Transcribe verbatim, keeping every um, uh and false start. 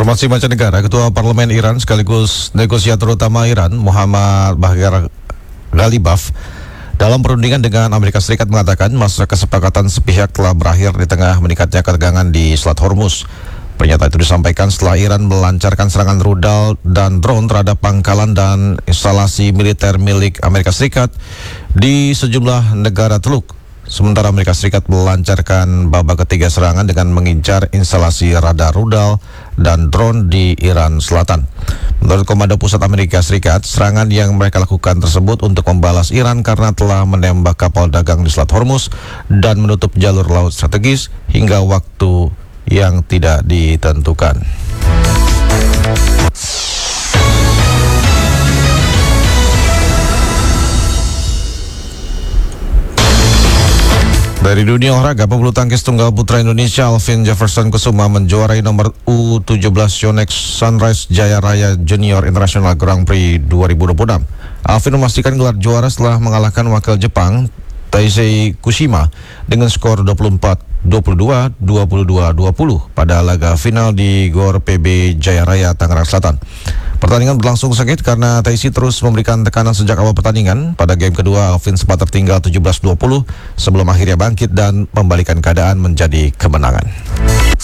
Informasi mancanegara, Ketua Parlemen Iran sekaligus negosiator utama Iran, Muhammad Baghir Ghalibaf, dalam perundingan dengan Amerika Serikat mengatakan masa kesepakatan sepihak telah berakhir di tengah meningkatnya ketegangan di Selat Hormuz. Pernyataan itu disampaikan setelah Iran melancarkan serangan rudal dan drone terhadap pangkalan dan instalasi militer milik Amerika Serikat di sejumlah negara Teluk. Sementara Amerika Serikat melancarkan babak ketiga serangan dengan mengincar instalasi radar rudal dan drone di Iran Selatan. Menurut Komando Pusat Amerika Serikat, serangan yang mereka lakukan tersebut untuk membalas Iran karena telah menembak kapal dagang di Selat Hormuz dan menutup jalur laut strategis hingga waktu yang tidak ditentukan. Dari dunia olahraga, pebulu tangkis tunggal putra Indonesia Alvin Jefferson Kusuma menjuarai nomor U tujuh belas Yonex Sunrise Jaya Raya Junior International Grand Prix dua ribu dua puluh enam. Alvin memastikan gelar juara setelah mengalahkan wakil Jepang Taisei Kushima dengan skor dua puluh empat dua puluh dua, dua puluh dua dua puluh pada laga final di Gor P B Jaya Raya Tangerang Selatan. Pertandingan berlangsung sengit karena Taisei terus memberikan tekanan sejak awal pertandingan. Pada game kedua, Alvin sempat tertinggal tujuh belas dua puluh sebelum akhirnya bangkit dan membalikan keadaan menjadi kemenangan.